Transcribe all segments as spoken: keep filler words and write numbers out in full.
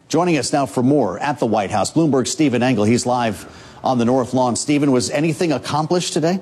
Joining us now for more at the White House, Bloomberg's Stephen Engel. He's live on the North Lawn. Stephen, was anything accomplished today?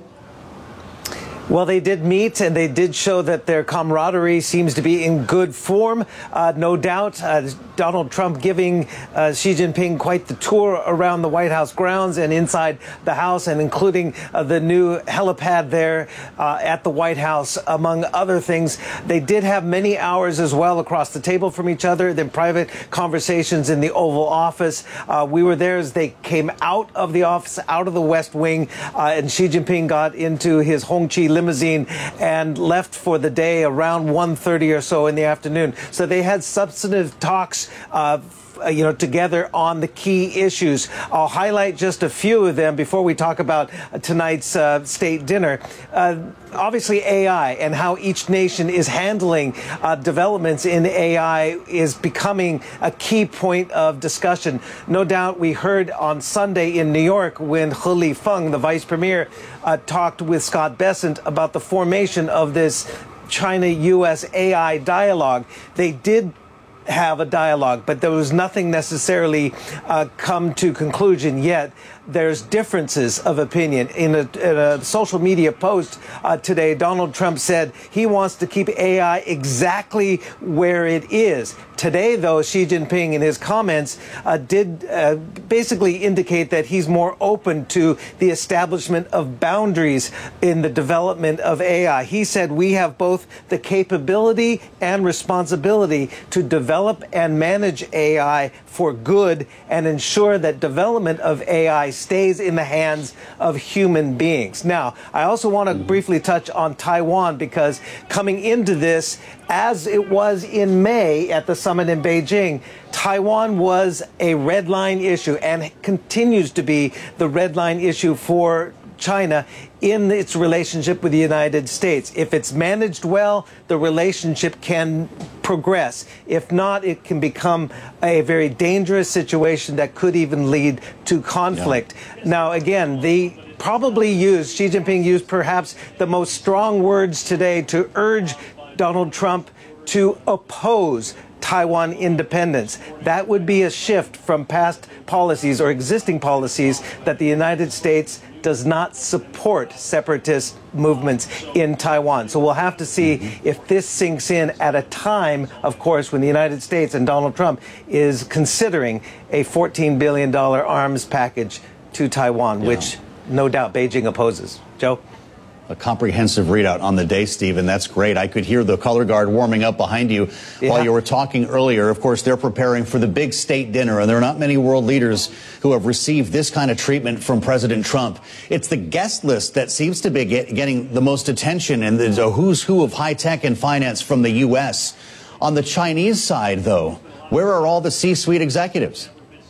Well, they did meet, and they did show that their camaraderie seems to be in good form. Uh, no doubt, uh, Donald Trump giving uh, Xi Jinping quite the tour around the White House grounds and inside the House, and including uh, the new helipad there uh, at the White House, among other things. They did have many hours as well across the table from each other, then private conversations in the Oval Office. Uh, we were there as they came out of the office, out of the West Wing, uh, and Xi Jinping got into his Hongqi limousine and left for the day around one thirty or so in the afternoon. So they had substantive talks uh, you know, together on the key issues. I'll highlight just a few of them before we talk about tonight's uh, state dinner. Uh, obviously, A I and how each nation is handling uh, developments in A I is becoming a key point of discussion. No doubt we heard on Sunday in New York when He Lifeng, the vice premier, uh, talked with Scott Bessent about the formation of this China U S A I dialogue. They did have a dialogue, but there was nothing necessarily uh, come to conclusion yet. There's differences of opinion. In a, in a social media post uh, today, Donald Trump said he wants to keep A I exactly where it is. Today, though, Xi Jinping in his comments uh, did uh, basically indicate that he's more open to the establishment of boundaries in the development of A I. He said we have both the capability and responsibility to develop and manage A I for good and ensure that development of A I stays in the hands of human beings. Now, I also want to briefly touch on Taiwan, because coming into this, as it was in May at the summit in Beijing, Taiwan was a red line issue and continues to be the red line issue for China in its relationship with the United States. If it's managed well, the relationship can progress. If not, it can become a very dangerous situation that could even lead to conflict. Yeah. Now, again, the probably used, Xi Jinping used perhaps the most strong words today to urge Donald Trump to oppose Taiwan independence. That would be a shift from past policies or existing policies that the United States does not support separatist movements in Taiwan. So we'll have to see mm-hmm. if this sinks in at a time, of course, when the United States and Donald Trump is considering a fourteen billion dollars arms package to Taiwan, yeah. which no doubt Beijing opposes. Joe? A comprehensive readout on the day, Stephen. That's great. I could hear the color guard warming up behind you yeah. while you were talking earlier. Of course, they're preparing for the big state dinner, and there are not many world leaders who have received this kind of treatment from President Trump. It's the guest list that seems to be get, getting the most attention, and there's a who's who of high tech and finance from the U S. On the Chinese side, though, where are all the C-suite executives?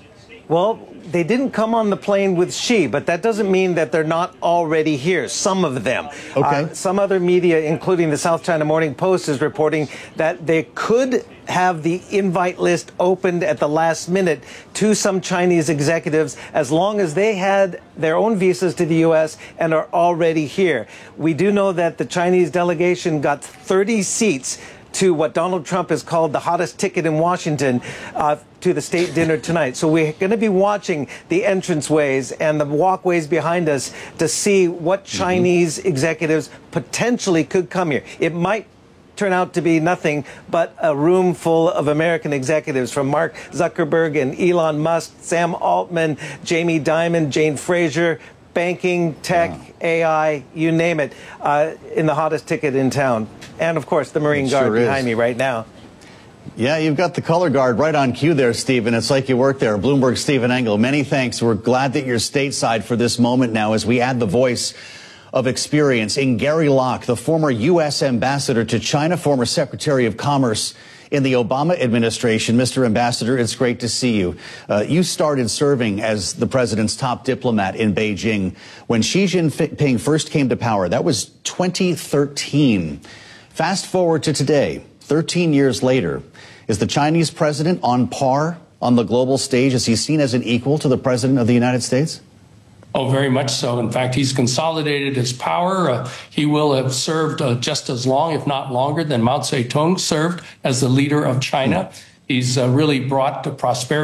Well, they didn't come on the plane with Xi, but that doesn't mean that they're not already here, some of them. Okay. Uh, some other media, including the South China Morning Post, is reporting that they could have the invite list opened at the last minute to some Chinese executives as long as they had their own visas to the U S and are already here. We do know that the Chinese delegation got thirty seats to what Donald Trump has called the hottest ticket in Washington uh, to the state dinner tonight. So we're going to be watching the entranceways and the walkways behind us to see what Chinese mm-hmm. executives potentially could come here. It might turn out to be nothing but a room full of American executives, from Mark Zuckerberg and Elon Musk, Sam Altman, Jamie Dimon, Jane Fraser, banking, tech, wow. A I, you name it, uh, in the hottest ticket in town. And, of course, the Marine it Guard sure behind is. me right now. Yeah, you've got the color guard right on cue there, Stephen. It's like you work there. Bloomberg, Stephen Engel, many thanks. We're glad that you're stateside for this moment now as we add the voice of experience in Gary Locke, the former U S ambassador to China, former Secretary of Commerce in the Obama administration. Mister Ambassador, it's great to see you. Uh, you started serving as the president's top diplomat in Beijing when Xi Jinping first came to power. That was twenty thirteen. Fast forward to today, thirteen years later. Is the Chinese president on par on the global stage? Is he seen as an equal to the president of the United States? Oh, very much so. In fact, he's consolidated his power. Uh, he will have served uh, just as long, if not longer, than Mao Zedong served as the leader of China. He's uh, really brought the prosperity